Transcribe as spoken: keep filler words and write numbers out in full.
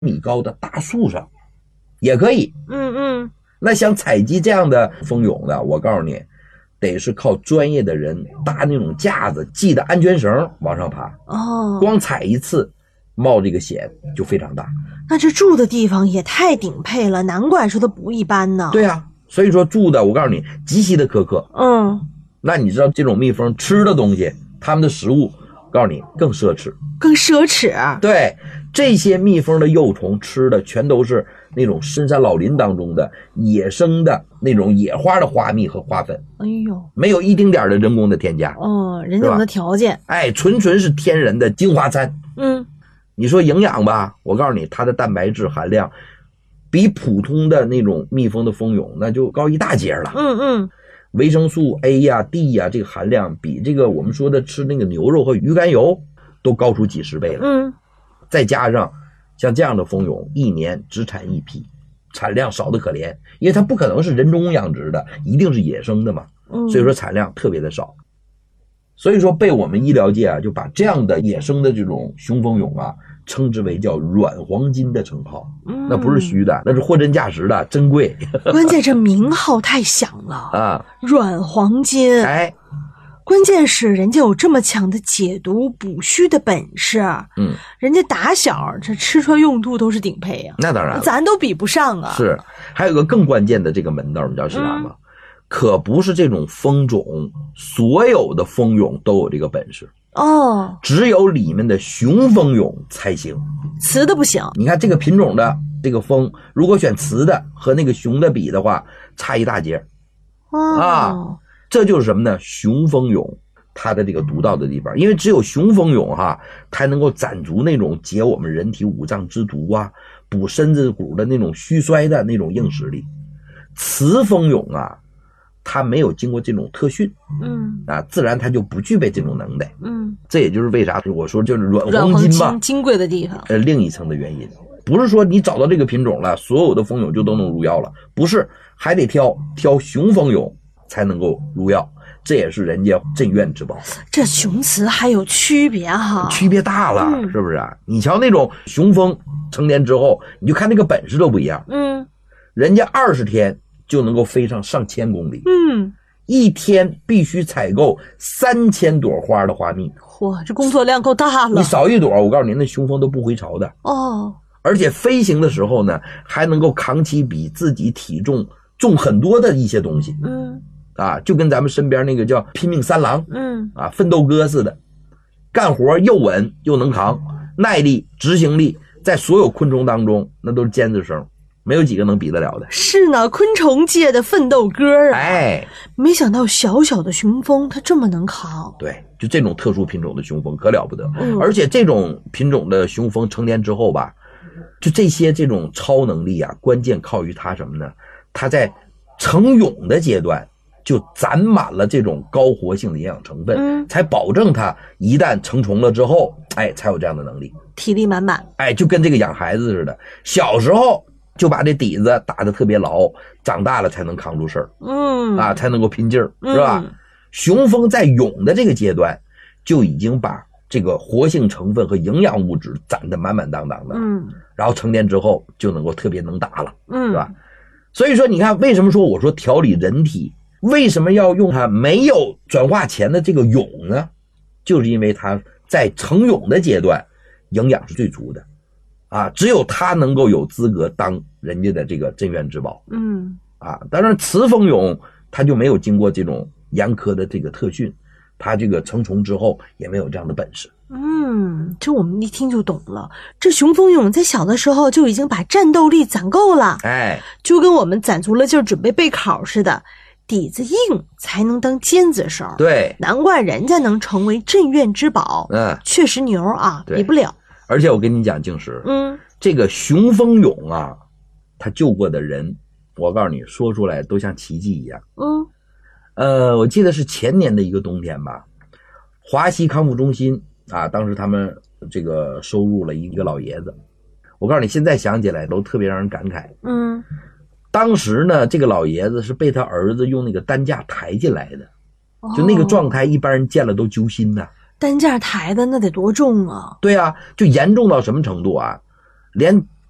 米高的大树上也可以。 嗯嗯， 那想采集这样的蜂蛹的，我告诉你，得是靠专业的人搭那种架子，系的安全绳往上爬。 哦， 光采一次冒这个险就非常大。 那这住的地方也太顶配了，难怪说它不一般呢。 对啊，所以说住的我告诉你极其的苛刻。 嗯， 那你知道这种蜜蜂吃的东西，它们的食物告诉你更奢侈， 更奢侈。 对，这些蜜蜂的幼虫吃的全都是那种深山老林当中的野生的那种野花的花蜜和花粉。 哎呦， 没有一丁点的人工的添加。 哦，人家有的条件， 哎，纯纯是天然的精华餐。 嗯， 你说营养吧，我告诉你，它的蛋白质含量比普通的那种蜜蜂的蜂蛹那就高一大截了。 嗯嗯， 维生素 A 呀、D 呀，这个含量比这个我们说的吃那个牛肉和鱼肝油都高出几十倍了。 嗯， 再加上像这样的蜂蛹，一年只产一批，产量少得可怜，因为它不可能是人工养殖的，一定是野生的嘛。 嗯， 所以说产量特别的少。所以说被我们医疗界啊，就把这样的野生的这种雄蜂蛹啊，称之为叫软黄金的称号。 嗯， 那不是虚的，那是货真价实的，珍贵。 关键这名号太响了啊， 软黄金。 哎， 关键是人家有这么强的解毒补虚的本事。 嗯， 人家打小这吃穿用度都是顶配啊， 那当然了， 咱都比不上啊。 是，还有个更关键的这个门道，你知道是啥吗？嗯，可不是这种蜂种所有的蜂蛹都有这个本事哦， 只有里面的雄蜂蛹才行， 雌的不行。 你看这个品种的这个蜂，如果选雌的和那个雄的比的话，差一大截。 哦， 啊，这就是什么呢？雄蜂蛹它的这个独到的地方，因为只有雄蜂蛹哈，才能够攒足那种解我们人体五脏之毒啊，补身子骨的那种虚衰的那种硬实力。雌蜂蛹啊，它没有经过这种特训， 嗯啊，自然它就不具备这种能耐。 嗯， 这也就是为啥我说就是软软黄金嘛， 金贵的地方。 呃，另一层的原因，不是说你找到这个品种了，所有的蜂蛹就都能入药了，不是，还得挑挑雄蜂蛹才能够入药，这也是人家镇院之宝。 这雄雌还有区别哈， 区别大了， 嗯、 是不是啊？你瞧那种雄蜂成年之后，你就看那个本事都不一样。 嗯， 人家二十天就能够飞上上千公里。 嗯， 一天必须采购三千朵花的花蜜。 嚯，这工作量够大了。 你少一朵，我告诉你，那雄蜂都不回巢的。 哦。 而且飞行的时候呢，还能够扛起比自己体重重很多的一些东西。 嗯。 啊，就跟咱们身边那个叫拼命三郎， 嗯， 啊，奋斗哥似的，干活又稳又能扛，耐力、执行力，在所有昆虫当中那都是尖子生，没有几个能比得了的。 是呢，昆虫界的奋斗哥啊！ 哎， 没想到小小的雄蜂它这么能扛。 对，就这种特殊品种的雄蜂可了不得。 嗯， 而且这种品种的雄蜂成年之后吧，就这些这种超能力啊，关键靠于它什么呢？它在成蛹的阶段就攒满了这种高活性的营养成分， 嗯， 才保证它一旦成虫了之后，哎，才有这样的能力， 体力满满。 哎，就跟这个养孩子似的，小时候就把这底子打得特别牢，长大了才能扛住事儿， 嗯， 啊，才能够拼劲儿，是吧？ 嗯， 雄蜂在蛹的这个阶段就已经把这个活性成分和营养物质攒得满满当当的， 嗯， 然后成年之后就能够特别能打了， 嗯， 是吧？所以说，你看，为什么说我说调理人体？为什么要用它没有转化前的这个蛹呢？就是因为它在成蛹的阶段营养是最足的啊，只有它能够有资格当人家的这个镇院之宝。 嗯， 啊，当然雌蜂蛹它就没有经过这种严苛的这个特训，它这个成虫之后也没有这样的本事。 嗯，这我们一听就懂了。这雄蜂蛹在小的时候就已经把战斗力攒够了， 哎， 就跟我们攒足了劲儿准备备考似的。底子硬才能当尖子生， 对， 难怪人家能成为镇院之宝。 嗯， 确实牛啊，比不了。 而且我跟你讲，静石， 嗯， 这个雄蜂蛹啊，他救过的人，我告诉你，说出来都像奇迹一样。 嗯， 呃，我记得是前年的一个冬天吧，华西康复中心啊，当时他们这个收入了一个老爷子，我告诉你，现在想起来都特别让人感慨。 嗯。 当时呢，这个老爷子是被他儿子用那个担架抬进来的，就那个状态，一般人见了都揪心呐、啊。 担架抬的那得多重啊？ 对啊，就严重到什么程度啊？连